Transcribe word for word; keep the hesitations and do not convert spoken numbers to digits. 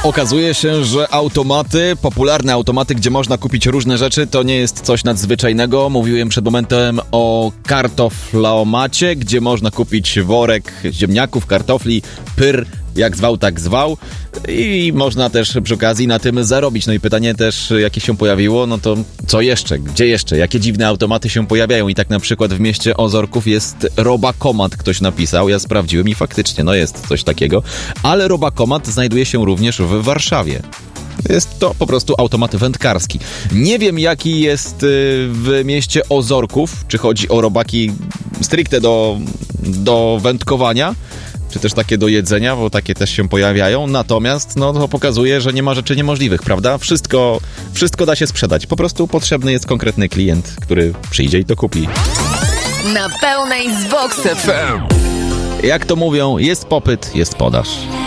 Okazuje się, że automaty, popularne automaty, gdzie można kupić różne rzeczy, to nie jest coś nadzwyczajnego. Mówiłem przed momentem o kartoflaomacie, gdzie można kupić worek ziemniaków, kartofli, pyr, jak zwał, tak zwał. I można też przy okazji na tym zarobić. No i pytanie też, jakie się pojawiło, no to co jeszcze? Gdzie jeszcze? Jakie dziwne automaty się pojawiają? I tak na przykład w mieście Ozorków jest Robakomat, ktoś napisał. Ja sprawdziłem i faktycznie, no jest coś takiego. Ale Robakomat znajduje się również w Warszawie. Jest to po prostu automat wędkarski. Nie wiem, jaki jest w mieście Ozorków, czy chodzi o robaki stricte do, do wędkowania, czy też takie do jedzenia, bo takie też się pojawiają. Natomiast no, to pokazuje, że nie ma rzeczy niemożliwych, prawda? Wszystko, wszystko da się sprzedać. Po prostu potrzebny jest konkretny klient, który przyjdzie i to kupi. Na pełnej z Vox F M. Jak to mówią, jest popyt, jest podaż.